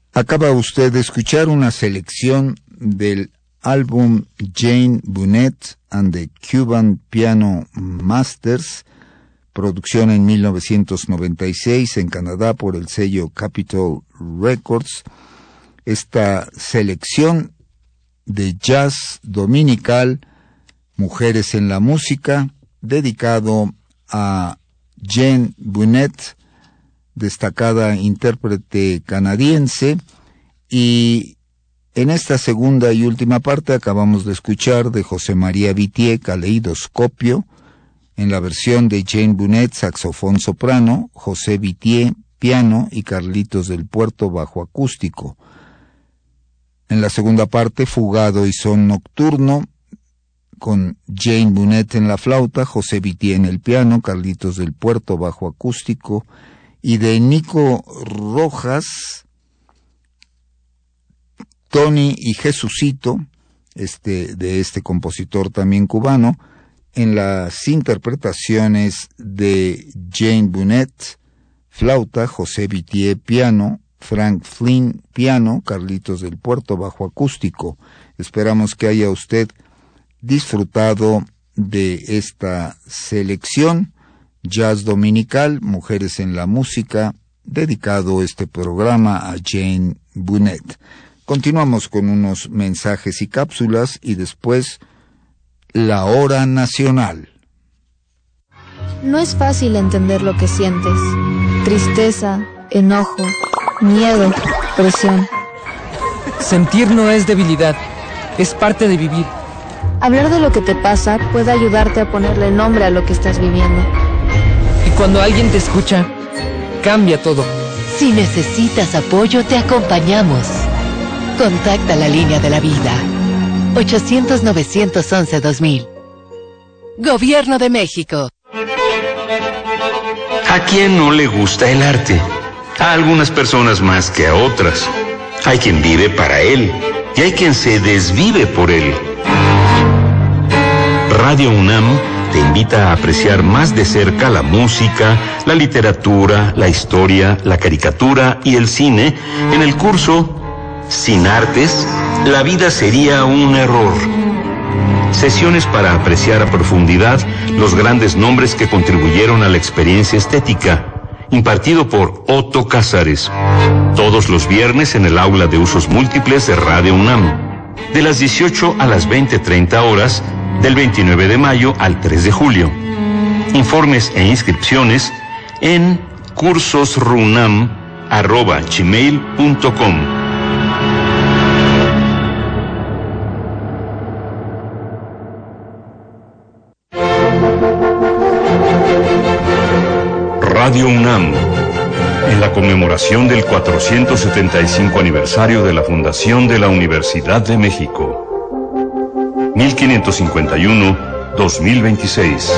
Acaba usted de escuchar una selección del álbum Jane Bunnett and the Cuban Piano Masters, producción en 1996 en Canadá por el sello Capitol Records. Esta selección de jazz dominical, Mujeres en la Música, dedicado a Jane Bunnett, destacada intérprete canadiense, y en esta segunda y última parte acabamos de escuchar de José María Vittier, Caleidoscopio, en la versión de Jane Bunnett, saxofón soprano, José Vittier, piano y Carlitos del Puerto, bajo acústico. En la segunda parte, Fugado y Son Nocturno, con Jane Bunnett en la flauta, José Vittier en el piano, Carlitos del Puerto, bajo acústico, y de Nico Rojas, Tony y Jesucito, de este compositor también cubano, en las interpretaciones de Jane Bunnett, flauta, José Vittier, piano, Frank Flynn, piano, Carlitos del Puerto, bajo acústico. Esperamos que haya usted disfrutado de esta selección jazz dominical, Mujeres en la Música, dedicado este programa a Jane Bunnett. Continuamos con unos mensajes y cápsulas y después la hora nacional. No es fácil entender lo que sientes. Tristeza, enojo, miedo, presión. Sentir no es debilidad, es parte de vivir. Hablar de lo que te pasa puede ayudarte a ponerle nombre a lo que estás viviendo. Y cuando alguien te escucha, cambia todo. Si necesitas apoyo, te acompañamos. Contacta la línea de la vida. 800-911-2000. Gobierno de México. ¿A quién no le gusta el arte? A algunas personas más que a otras. Hay quien vive para él y hay quien se desvive por él. Radio UNAM te invita a apreciar más de cerca la música, la literatura, la historia, la caricatura y el cine en el curso Sin Artes, la vida sería un error. Sesiones para apreciar a profundidad los grandes nombres que contribuyeron a la experiencia estética, impartido por Otto Cázares. Todos los viernes en el aula de usos múltiples de Radio UNAM, de las 18 a las 20:30 horas, del 29 de mayo al 3 de julio. Informes e inscripciones en cursosrunam@gmail.com. Radio UNAM, en la conmemoración del 475 aniversario de la fundación de la Universidad de México. 1551-2026.